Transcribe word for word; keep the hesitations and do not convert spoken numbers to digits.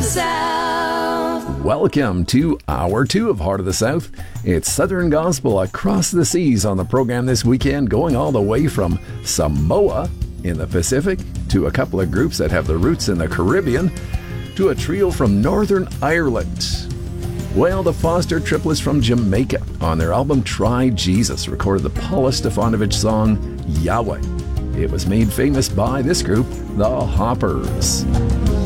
South. Welcome to Hour two of Heart of the South. It's Southern Gospel across the seas on the program this weekend, going all the way from Samoa in the Pacific to a couple of groups that have their roots in the Caribbean to a trio from Northern Ireland. Well, the Foster triplets from Jamaica on their album Try Jesus recorded the Paula Stefanovic song Yahweh. It was made famous by this group, the Hoppers.